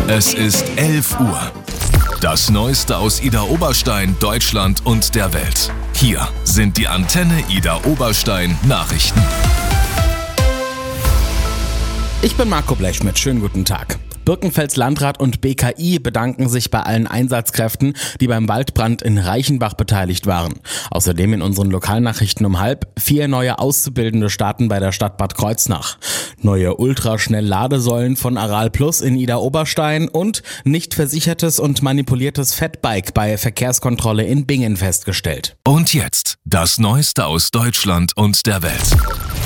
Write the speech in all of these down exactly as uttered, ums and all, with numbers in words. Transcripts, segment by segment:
Es ist elf Uhr. Das Neueste aus Idar Oberstein, Deutschland und der Welt. Hier sind die Antenne Idar Oberstein Nachrichten. Ich bin Marco Blechschmidt, schönen guten Tag. Birkenfelds Landrat und B K I bedanken sich bei allen Einsatzkräften, die beim Waldbrand in Reichenbach beteiligt waren. Außerdem in unseren Lokalnachrichten um halb vier neue Auszubildende starten bei der Stadt Bad Kreuznach. Neue Ultraschnell-Ladesäulen von Aral Plus in Idar Oberstein und nicht versichertes und manipuliertes Fatbike bei Verkehrskontrolle in Bingen festgestellt. Und jetzt das Neueste aus Deutschland und der Welt.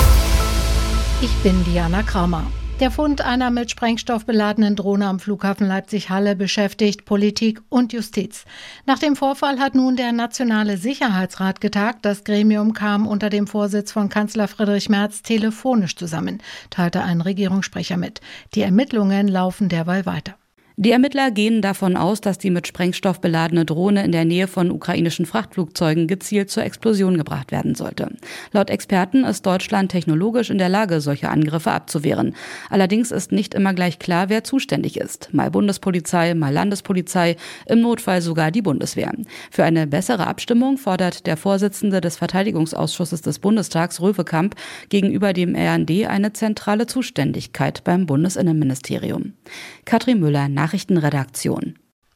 Ich bin Diana Kramer. Der Fund einer mit Sprengstoff beladenen Drohne am Flughafen Leipzig-Halle beschäftigt Politik und Justiz. Nach dem Vorfall hat nun der Nationale Sicherheitsrat getagt. Das Gremium kam unter dem Vorsitz von Kanzler Friedrich Merz telefonisch zusammen, teilte ein Regierungssprecher mit. Die Ermittlungen laufen derweil weiter. Die Ermittler gehen davon aus, dass die mit Sprengstoff beladene Drohne in der Nähe von ukrainischen Frachtflugzeugen gezielt zur Explosion gebracht werden sollte. Laut Experten ist Deutschland technologisch in der Lage, solche Angriffe abzuwehren. Allerdings ist nicht immer gleich klar, wer zuständig ist. Mal Bundespolizei, mal Landespolizei, im Notfall sogar die Bundeswehr. Für eine bessere Abstimmung fordert der Vorsitzende des Verteidigungsausschusses des Bundestags, Röwekamp, gegenüber dem R N D eine zentrale Zuständigkeit beim Bundesinnenministerium. Katrin Müller, Nachrichtenredaktion.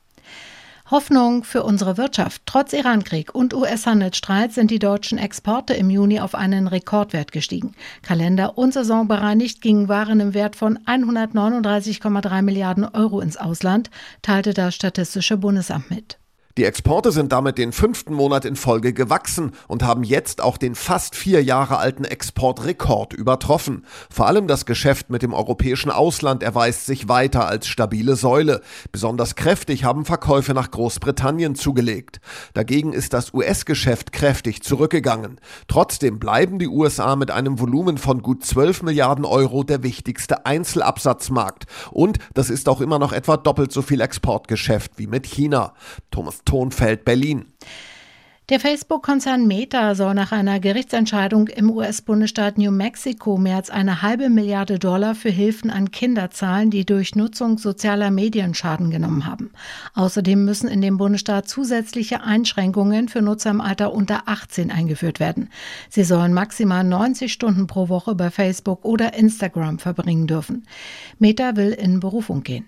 Hoffnung für unsere Wirtschaft. Trotz Irankrieg und U S-Handelsstreit sind die deutschen Exporte im Juni auf einen Rekordwert gestiegen. Kalender- und saisonbereinigt gingen Waren im Wert von hundertneununddreißig Komma drei Milliarden Euro ins Ausland, teilte das Statistische Bundesamt mit. Die Exporte sind damit den fünften Monat in Folge gewachsen und haben jetzt auch den fast vier Jahre alten Exportrekord übertroffen. Vor allem das Geschäft mit dem europäischen Ausland erweist sich weiter als stabile Säule. Besonders kräftig haben Verkäufe nach Großbritannien zugelegt. Dagegen ist das U S-Geschäft kräftig zurückgegangen. Trotzdem bleiben die U S A mit einem Volumen von gut zwölf Milliarden Euro der wichtigste Einzelabsatzmarkt. Und das ist auch immer noch etwa doppelt so viel Exportgeschäft wie mit China. Thomas Tonfeld, Berlin. Der Facebook-Konzern Meta soll nach einer Gerichtsentscheidung im U S-Bundesstaat New Mexico mehr als eine halbe Milliarde Dollar für Hilfen an Kinder zahlen, die durch Nutzung sozialer Medien Schaden genommen haben. Außerdem müssen in dem Bundesstaat zusätzliche Einschränkungen für Nutzer im Alter unter achtzehn eingeführt werden. Sie sollen maximal neunzig Stunden pro Woche bei Facebook oder Instagram verbringen dürfen. Meta will in Berufung gehen.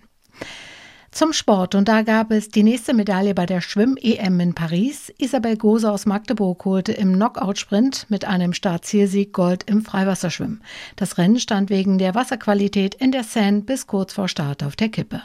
Zum Sport, und da gab es die nächste Medaille bei der Schwimm-E M in Paris. Isabel Gose aus Magdeburg holte im Knockout-Sprint mit einem Start-Zielsieg Gold im Freiwasserschwimmen. Das Rennen stand wegen der Wasserqualität in der Seine bis kurz vor Start auf der Kippe.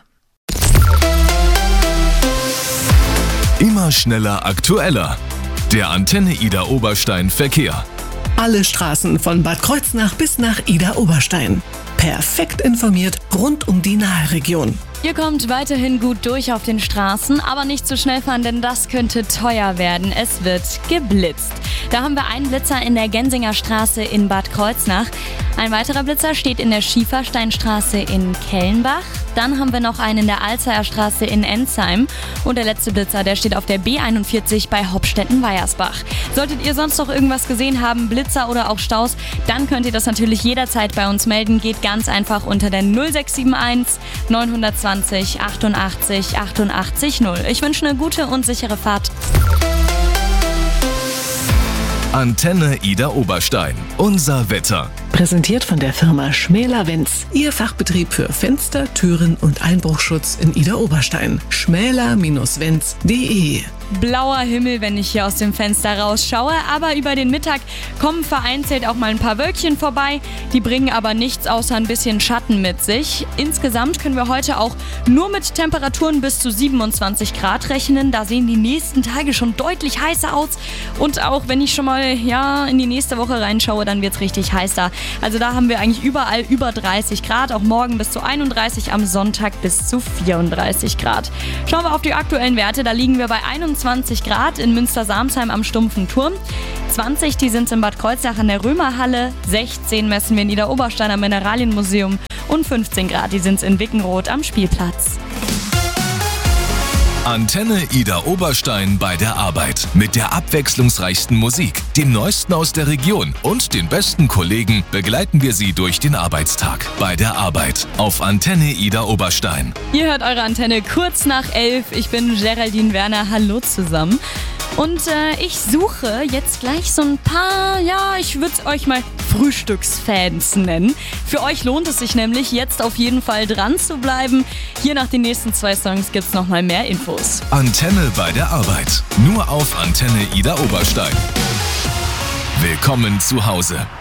Immer schneller, aktueller. Der Antenne Idar Oberstein Verkehr. Alle Straßen von Bad Kreuznach bis nach Idar Oberstein. Perfekt informiert rund um die Nahregion. Ihr kommt weiterhin gut durch auf den Straßen, aber nicht zu schnell fahren, denn das könnte teuer werden. Es wird geblitzt. Da haben wir einen Blitzer in der Gensinger Straße in Bad Kreuznach. Ein weiterer Blitzer steht in der Schiefersteinstraße in Kellenbach. Dann haben wir noch einen in der Alzheimer Straße in Ensheim. Und der letzte Blitzer, der steht auf der B einundvierzig bei Hopstetten-Weiersbach. Solltet ihr sonst noch irgendwas gesehen haben, Blitzer oder auch Staus, dann könnt ihr das natürlich jederzeit bei uns melden. Geht ganz einfach unter der null sechs sieben eins neun zwei null achtundachtzig achtundachtzig null. Ich wünsche eine gute und sichere Fahrt. Antenne Idar Oberstein. Unser Wetter. Präsentiert von der Firma Schmäler-Wenz. Ihr Fachbetrieb für Fenster, Türen und Einbruchschutz in Idar Oberstein. schmäler Bindestrich wenz punkt de. Blauer Himmel, wenn ich hier aus dem Fenster rausschaue, aber über den Mittag kommen vereinzelt auch mal ein paar Wölkchen vorbei. Die bringen aber nichts außer ein bisschen Schatten mit sich. Insgesamt können wir heute auch nur mit Temperaturen bis zu siebenundzwanzig Grad rechnen. Da sehen die nächsten Tage schon deutlich heißer aus. Und auch wenn ich schon mal ja, in die nächste Woche reinschaue, dann wird es richtig heiß da. Also da haben wir eigentlich überall über dreißig Grad, auch morgen bis zu einunddreißig, am Sonntag bis zu vierunddreißig Grad. Schauen wir auf die aktuellen Werte, da liegen wir bei einundzwanzig Grad in Münster-Samsheim am Stumpfen Turm, zwanzig, die sind in Bad Kreuznach an der Römerhalle, sechzehn messen wir in Idar Oberstein am Mineralienmuseum und fünfzehn Grad, die sind in Wickenroth am Spielplatz. Antenne Ida Oberstein bei der Arbeit. Mit der abwechslungsreichsten Musik, dem Neuesten aus der Region und den besten Kollegen begleiten wir Sie durch den Arbeitstag. Bei der Arbeit auf Antenne Ida Oberstein. Ihr hört eure Antenne kurz nach elf. Ich bin Geraldine Werner. Hallo zusammen. Und äh, ich suche jetzt gleich so ein paar, ja, ich würde es euch mal Frühstücksfans nennen. Für euch lohnt es sich nämlich, jetzt auf jeden Fall dran zu bleiben. Hier nach den nächsten zwei Songs gibt es nochmal mehr Infos. Antenne bei der Arbeit. Nur auf Antenne Ida Oberstein. Willkommen zu Hause.